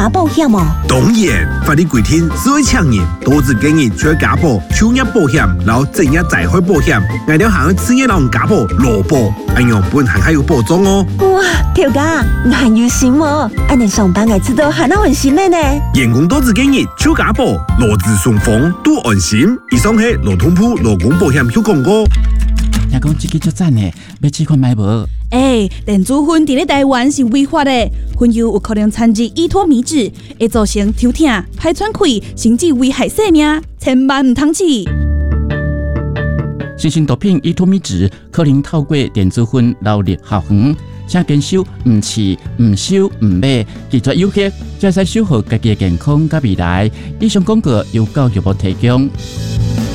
加保险哦？ 当然，法律规定，所有抢人都只建议除加保、商业保险，然后正业灾害保险，挨了行职业人加保、劳保，安样本行还有保障哦。 哇，条家，你很有心哦！安尼上班挨知道还那很心的呢。 员工都只建议除加保，劳资双方都安心。以上是劳动部劳工保险有广告。 听讲这个足赞的，要试看买无？ 电子烟伫咧台湾是违法的，烟油有可能掺入依托米脂，会造成头痛、排喘气，甚至危害生命，千万唔通试。 新型毒品依托米脂可能透过电子烟流入校园，请坚守唔试、唔收、唔买，拒绝有害，才使守护家己的健康甲未来。以上广告由教育部提供。